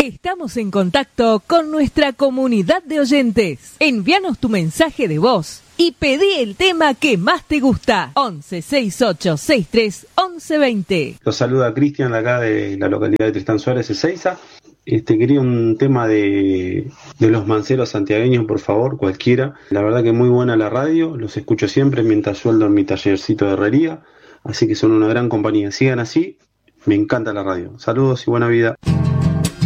Estamos en contacto con nuestra comunidad de oyentes. Envíanos tu mensaje de voz y pedí el tema que más te gusta. 11 68 63 11 20. Los saluda Cristian de acá de la localidad de Tristán Suárez, Ezeiza. Quería un tema de los manceros santiagueños, por favor, cualquiera. La verdad que muy buena la radio, los escucho siempre mientras sueldo en mi tallercito de herrería, así que son una gran compañía. Sigan así, me encanta la radio. Saludos y buena vida.